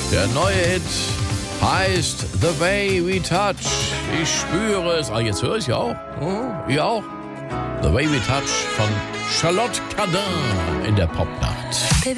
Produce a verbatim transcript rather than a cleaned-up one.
Der neue Hit heißt The Way We Touch. Ich spüre es. Ah, jetzt höre ich ja auch. Oh, ihr auch? The Way We Touch von Charlotte Cardin in der Popnacht.